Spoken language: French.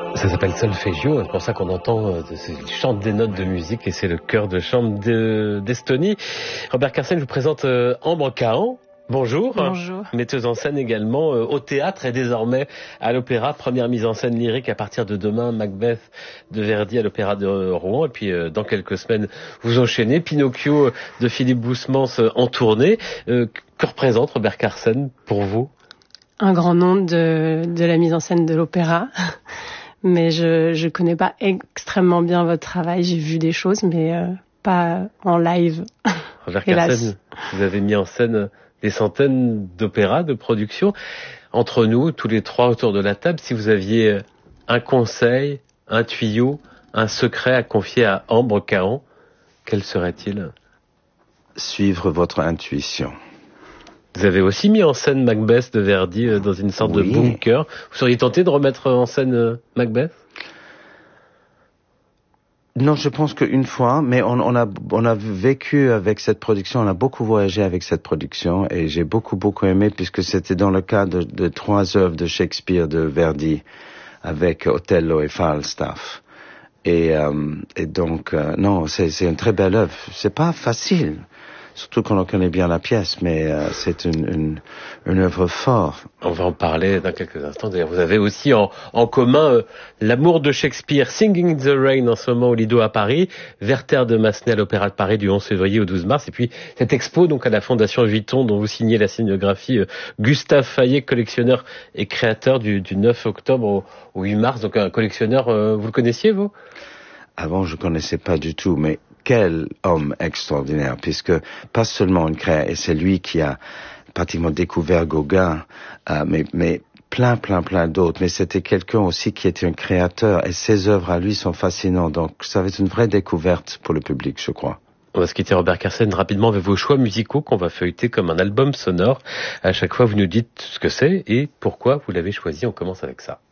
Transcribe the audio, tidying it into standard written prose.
Ça s'appelle solfeggio, c'est pour ça qu'on entend, il chante des notes de musique et c'est le chœur de chambre d'Estonie. Robert Carsen vous présente Ambre Cahan. Bonjour. Bonjour. Metteuse en scène également au théâtre et désormais à l'opéra. Première mise en scène lyrique à partir de demain, Macbeth de Verdi à l'opéra de Rouen. Et puis dans quelques semaines, vous enchaînez Pinocchio de Philippe Boussemans en tournée. Que représente Robert Carsen pour vous? Un grand nom de la mise en scène de l'opéra. Mais je connais pas extrêmement bien votre travail. J'ai vu des choses, mais pas en live. Robert Carsen, vous avez mis en scène des centaines d'opéras, de productions. Entre nous, tous les trois autour de la table, si vous aviez un conseil, un tuyau, un secret à confier à Ambre Cahan, quel serait-il? Suivre votre intuition. Vous avez aussi mis en scène Macbeth de Verdi dans une sorte de bunker. Vous seriez tenté de remettre en scène Macbeth? Non, je pense qu'une fois, mais on a vécu avec cette production, on a beaucoup voyagé avec cette production et j'ai beaucoup aimé puisque c'était dans le cadre de 3 œuvres de Shakespeare de Verdi avec Othello et Falstaff. Et donc, non, c'est une très belle œuvre. C'est pas facile. Surtout quand on connaît bien la pièce, mais c'est une œuvre forte. On va en parler dans quelques instants. D'ailleurs, vous avez aussi en commun l'amour de Shakespeare, Singing in the Rain en ce moment au Lido à Paris, Werther de Massenet à l'Opéra de Paris du 11 février au 12 mars, et puis cette expo donc à la Fondation Vuitton dont vous signez la scénographie, Gustave Fayet, collectionneur et créateur du 9 octobre au 8 mars. Donc un collectionneur, vous le connaissiez vous? Avant, je connaissais pas du tout, mais quel homme extraordinaire, puisque pas seulement une créature, et c'est lui qui a pratiquement découvert Gauguin, mais plein d'autres, mais c'était quelqu'un aussi qui était un créateur, et ses œuvres à lui sont fascinantes, donc ça va être une vraie découverte pour le public, je crois. On va se quitter Robert Carsen rapidement avec vos choix musicaux qu'on va feuilleter comme un album sonore. À chaque fois, vous nous dites ce que c'est et pourquoi vous l'avez choisi. On commence avec ça.